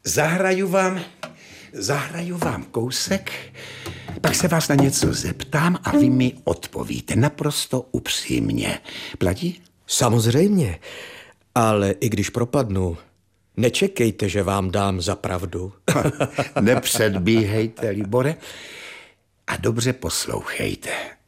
zahraju vám kousek, pak se vás na něco zeptám a vy mi odpovíte naprosto upřímně. Platí? Samozřejmě, ale i když propadnu, nečekejte, že vám dám za pravdu. Nepředbíhejte, Libore, a dobře poslouchejte.